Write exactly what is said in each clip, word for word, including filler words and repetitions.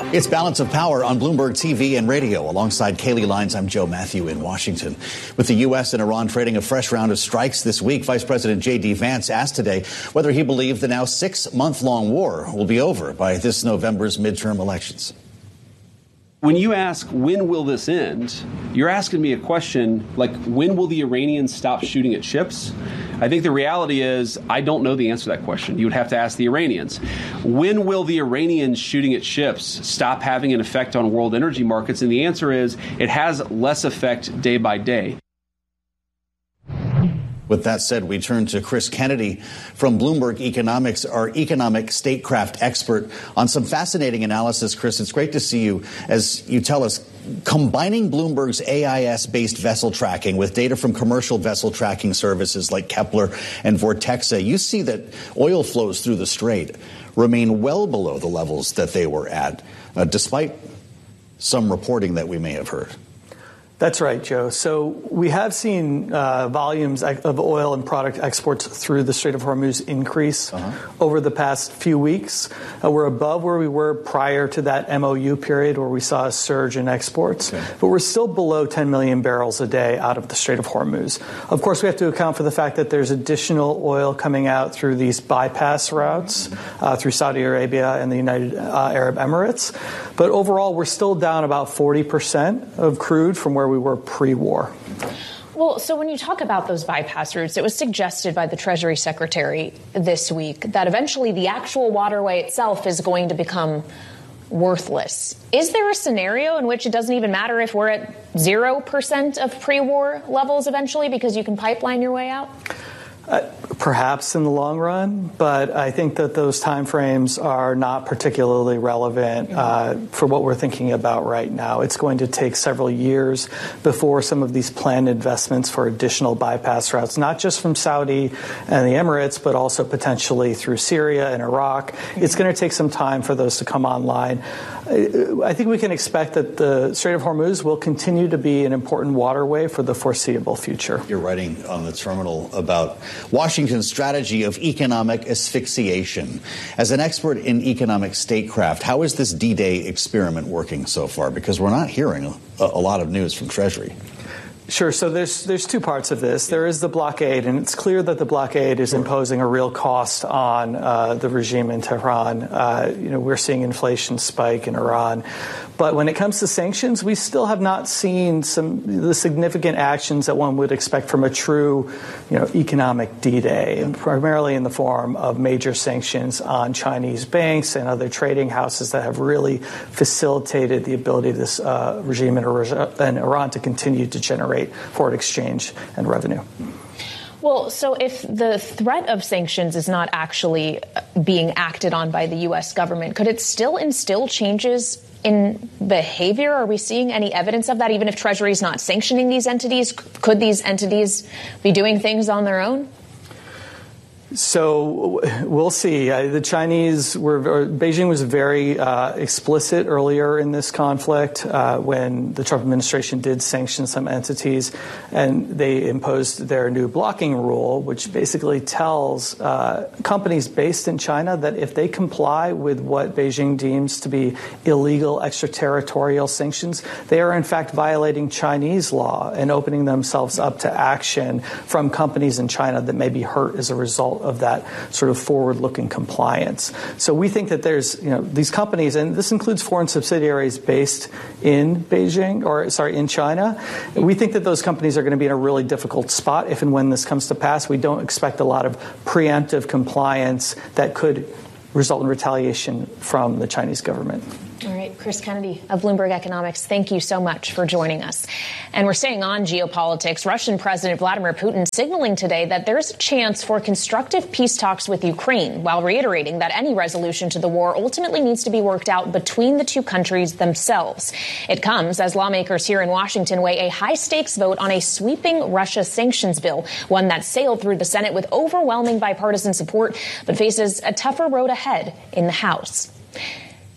It's Balance of Power on Bloomberg T V and radio. Alongside Kaylee Lines, I'm Joe Matthew in Washington. With the U S and Iran trading a fresh round of strikes this week, Vice President J D. Vance asked today whether he believed the now six-month-long war will be over by this November's midterm elections. When you ask, when will this end, you're asking me a question like, when will the Iranians stop shooting at ships? I think the reality is I don't know the answer to that question. You would have to ask the Iranians. When will the Iranians shooting at ships stop having an effect on world energy markets? And the answer is it has less effect day by day. With that said, we turn to Chris Kennedy from Bloomberg Economics, our economic statecraft expert, on some fascinating analysis. Chris, it's great to see you as you tell us, combining Bloomberg's A I S-based vessel tracking with data from commercial vessel tracking services like Kepler and Vortexa, you see that oil flows through the Strait remain well below the levels that they were at, uh, despite some reporting that we may have heard. That's right, Joe. So we have seen uh, volumes of oil and product exports through the Strait of Hormuz increase uh-huh. over the past few weeks. Uh, we're above where we were prior to that M O U period where we saw a surge in exports, okay. but we're still below ten million barrels a day out of the Strait of Hormuz. Of course, we have to account for the fact that there's additional oil coming out through these bypass routes uh, through Saudi Arabia and the United uh, Arab Emirates. But overall, we're still down about forty percent of crude from where we were pre-war. Well, so when you talk about those bypass routes, it was suggested by the Treasury Secretary this week that eventually the actual waterway itself is going to become worthless. Is there a scenario in which it doesn't even matter if we're at zero percent of pre-war levels eventually because you can pipeline your way out? Uh, perhaps in the long run, but I think that those timeframes are not particularly relevant uh, for what we're thinking about right now. It's going to take several years before some of these planned investments for additional bypass routes, not just from Saudi and the Emirates, but also potentially through Syria and Iraq. It's going to take some time for those to come online. I think we can expect that the Strait of Hormuz will continue to be an important waterway for the foreseeable future. You're writing on the terminal about Washington's strategy of economic asphyxiation. As an expert in economic statecraft, how is this D-Day experiment working so far? Because we're not hearing a, a lot of news from Treasury. Sure. So there's there's two parts of this. There is the blockade, and it's clear that the blockade is imposing a real cost on uh, the regime in Tehran. Uh, you know, we're seeing inflation spike in Iran. But when it comes to sanctions, we still have not seen some the significant actions that one would expect from a true, you know, economic D-Day, and primarily in the form of major sanctions on Chinese banks and other trading houses that have really facilitated the ability of this uh, regime in Iran to continue to generate foreign exchange and revenue. Well, so if the threat of sanctions is not actually being acted on by the U S government, could it still instill changes in behavior? Are we seeing any evidence of that? Even if Treasury is not sanctioning these entities, could these entities be doing things on their own? So we'll see. Uh, the Chinese were, Beijing was very uh, explicit earlier in this conflict uh, when the Trump administration did sanction some entities, and they imposed their new blocking rule, which basically tells uh, companies based in China that if they comply with what Beijing deems to be illegal extraterritorial sanctions, they are in fact violating Chinese law and opening themselves up to action from companies in China that may be hurt as a result of that sort of forward-looking compliance. So we think that there's, you know, these companies, and this includes foreign subsidiaries based in Beijing, or sorry, in China. We think that those companies are going to be in a really difficult spot if and when this comes to pass. We don't expect a lot of preemptive compliance that could result in retaliation from the Chinese government. All right, Chris Kennedy of Bloomberg Economics, thank you so much for joining us. And we're staying on geopolitics. Russian President Vladimir Putin signaling today that there's a chance for constructive peace talks with Ukraine, while reiterating that any resolution to the war ultimately needs to be worked out between the two countries themselves. It comes as lawmakers here in Washington weigh a high-stakes vote on a sweeping Russia sanctions bill, one that sailed through the Senate with overwhelming bipartisan support, but faces a tougher road ahead in the House.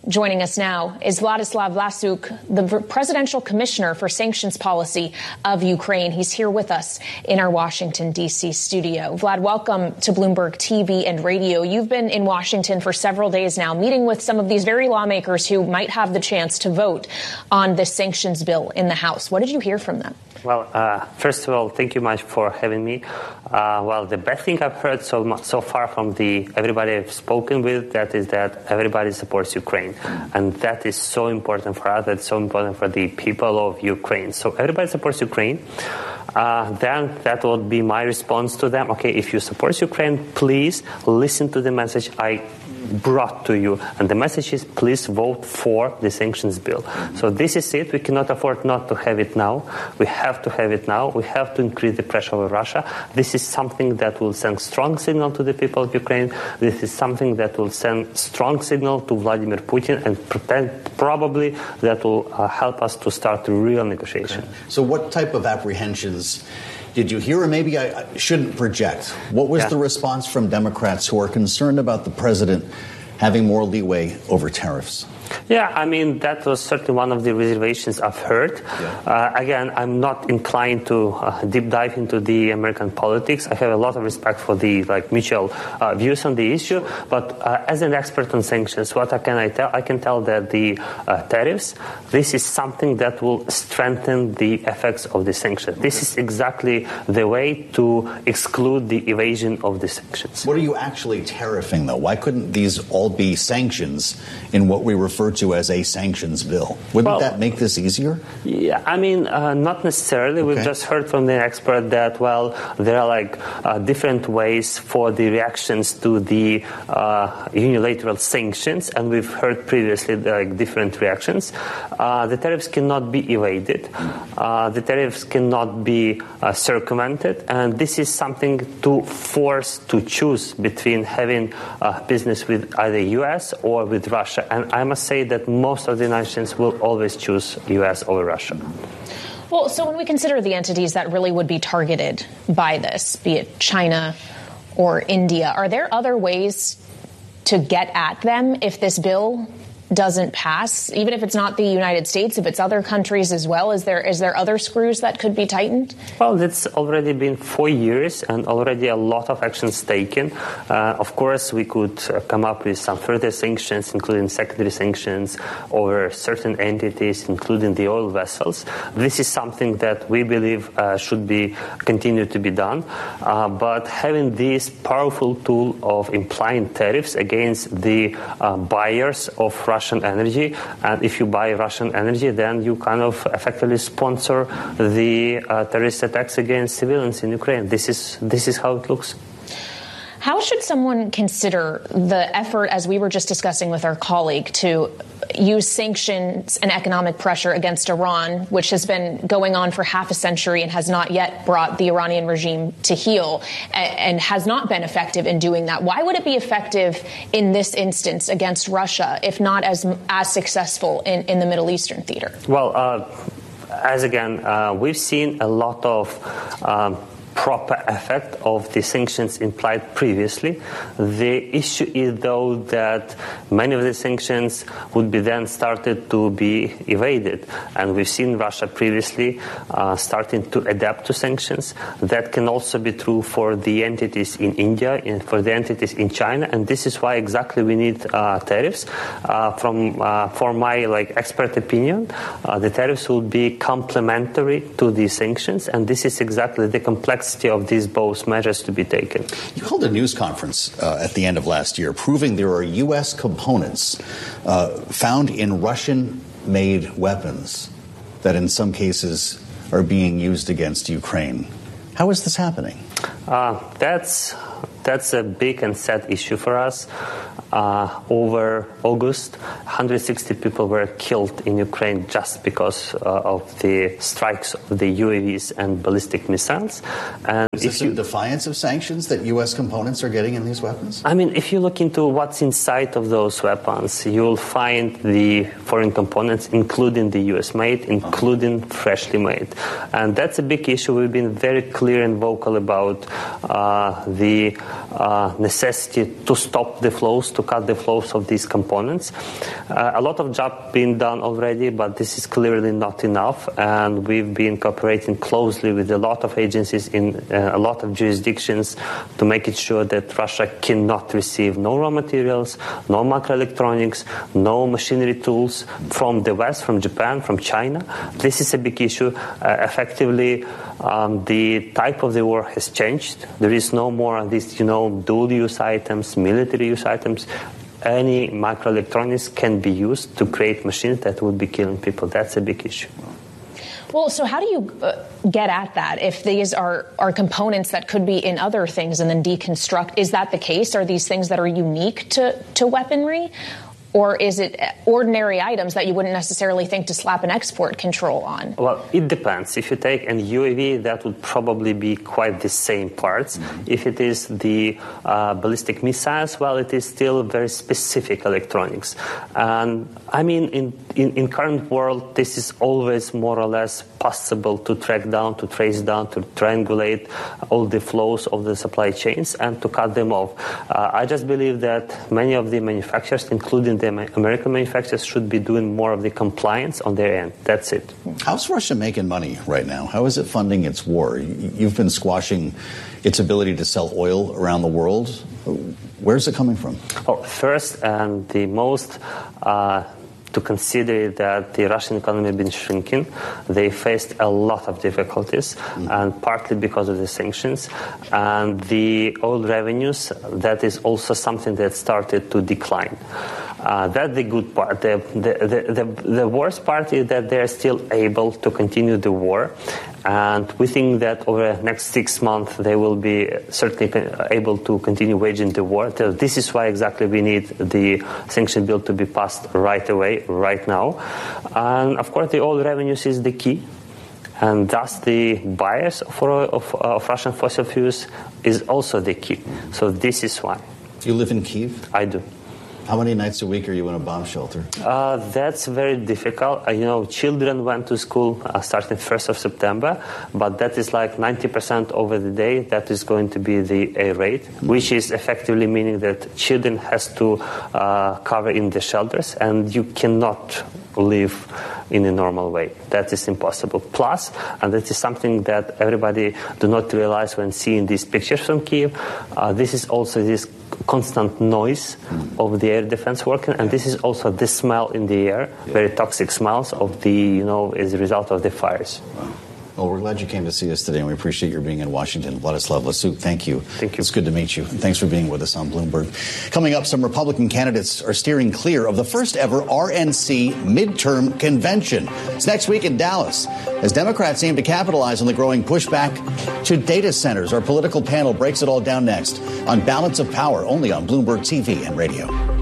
Joining us now is Vladislav Vlasuk, the Presidential Commissioner for Sanctions Policy of Ukraine. He's here with us in our Washington, D C studio. Vlad, welcome to Bloomberg T V and radio. You've been in Washington for several days now, meeting with some of these very lawmakers who might have the chance to vote on this sanctions bill in the House. What did you hear from them? Well, uh, first of all, thank you much for having me. Uh, well, the best thing I've heard so much, so far from the everybody I've spoken with, that is that everybody supports Ukraine, and that is so important for us. That's so important for the people of Ukraine. So everybody supports Ukraine. Uh, then that would be my response to them. Okay, if you support Ukraine, please listen to the message I brought to you. And the message is, please vote for the sanctions bill. So this is it. We cannot afford not to have it now. We have to have it now. We have to increase the pressure on Russia. This is something that will send strong signal to the people of Ukraine. This is something that will send strong signal to Vladimir Putin, and probably that will uh, help us to start a real negotiation. Okay. So what type of apprehensions did you hear? Or maybe I shouldn't project. What was yeah. the response from Democrats who are concerned about the president having more leeway over tariffs? Yeah, I mean, that was certainly one of the reservations I've heard. Yeah. Uh, again, I'm not inclined to uh, deep dive into the American politics. I have a lot of respect for the like mutual uh, views on the issue. But uh, as an expert on sanctions, what I can I tell? I can tell that the uh, tariffs, this is something that will strengthen the effects of the sanctions. This is exactly the way to exclude the evasion of the sanctions. What are you actually tariffing, though? Why couldn't these all be sanctions in what we refer to as a sanctions bill? Wouldn't well, that make this easier? Yeah, I mean, uh, not necessarily. Okay. We've just heard from the expert that, well, there are like uh, different ways for the reactions to the uh, unilateral sanctions, and we've heard previously like different reactions. Uh, the tariffs cannot be evaded. Uh, the tariffs cannot be uh, circumvented, and this is something to force to choose between having uh, business with either U S or with Russia. And I must say that most of the nations will always choose U S over Russia. Well, so when we consider the entities that really would be targeted by this, be it China or India, are there other ways to get at them if this bill doesn't pass, even if it's not the United States, if it's other countries as well? Is there is there other screws that could be tightened? Well, it's already been four years and already a lot of actions taken. Uh, of course, we could uh, come up with some further sanctions, including secondary sanctions over certain entities, including the oil vessels. This is something that we believe uh, should be continue to be done. Uh, but having this powerful tool of implying tariffs against the uh, buyers of Russian energy, and if you buy Russian energy, then you kind of effectively sponsor the uh, terrorist attacks against civilians in Ukraine. This is this is how it looks. How should someone consider the effort, as we were just discussing with our colleague, to use sanctions and economic pressure against Iran, which has been going on for half a century and has not yet brought the Iranian regime to heel and has not been effective in doing that? Why would it be effective in this instance against Russia, if not as as successful in, in the Middle Eastern theater? Well, uh, as again, uh, we've seen a lot of um, proper effect of the sanctions implied previously. The issue is, though, that many of the sanctions would be then started to be evaded. And we've seen Russia previously uh, starting to adapt to sanctions. That can also be true for the entities in India and for the entities in China. And this is why exactly we need uh, tariffs. Uh, from uh, for my like expert opinion, uh, the tariffs will be complementary to the sanctions. And this is exactly the complexity of these both measures to be taken. You held a news conference uh, at the end of last year proving there are U S components uh, found in Russian-made weapons that in some cases are being used against Ukraine. How is this happening? Uh, that's that's a big and sad issue for us. Uh, over August, one hundred sixty people were killed in Ukraine just because uh, of the strikes of the U A Vs and ballistic missiles. And is this you, in defiance of sanctions that U S components are getting in these weapons? I mean, if you look into what's inside of those weapons, you'll find the foreign components, including the U S made, including freshly made. And that's a big issue. We've been very clear and vocal about uh, the uh, necessity to stop the flows to to cut the flows of these components. Uh, a lot of job being done already, but this is clearly not enough, and we've been cooperating closely with a lot of agencies in uh, a lot of jurisdictions to make it sure that Russia cannot receive no raw materials, no microelectronics, no machinery tools from the West, from Japan, from China. This is a big issue. Uh, effectively, um, the type of the war has changed. There is no more of these, you know, dual-use items, military-use items. Any microelectronics can be used to create machines that would be killing people. That's a big issue. Well, so how do you uh, get at that if these are, are components that could be in other things and then deconstruct? Is that the case? Are these things that are unique to, to weaponry? Or is it ordinary items that you wouldn't necessarily think to slap an export control on? Well, it depends. If you take an U A V, that would probably be quite the same parts. Mm-hmm. If it is the uh, ballistic missiles, well, it is still very specific electronics. And I mean, in, in, in current world, this is always more or less possible to track down, to trace down, to triangulate all the flows of the supply chains and to cut them off. Uh, I just believe that many of the manufacturers, including the American manufacturers, should be doing more of the compliance on their end. That's it. How's Russia making money right now? How is it funding its war? You've been squashing its ability to sell oil around the world. Where's it coming from? Oh, first and the most uh, to consider that the Russian economy has been shrinking. They faced a lot of difficulties, mm. and partly because of the sanctions. And the oil revenues, that is also something that started to decline. Uh, that's the good part. The, the, the, the, the worst part is that they're still able to continue the war. And we think that over the next six months, they will be certainly able to continue waging the war. So this is why exactly we need the sanction bill to be passed right away, right now. And of course, the oil revenues is the key. And thus the buyers for, of, of Russian fossil fuels is also the key. So this is why. You live in Kyiv? I do. How many nights a week are you in a bomb shelter? Uh, that's very difficult. Uh, you know, children went to school uh, starting first of September, but that is like ninety percent over the day. That is going to be the A rate, which is effectively meaning that children has to uh, cover in the shelters, and you cannot live in a normal way. That is impossible. Plus, and that is something that everybody do not realize when seeing these pictures from Kyiv, uh, this is also this constant noise of the air defense working, and this is also the smell in the air, very toxic smells of the, you know, as a result of the fires. Wow. Well, we're glad you came to see us today, and we appreciate your being in Washington. Vladislav Lasuk, thank you. Thank you. It's good to meet you, and thanks for being with us on Bloomberg. Coming up, some Republican candidates are steering clear of the first ever R N C midterm convention. It's next week in Dallas, as Democrats aim to capitalize on the growing pushback to data centers. Our political panel breaks it all down next on Balance of Power, only on Bloomberg T V and radio.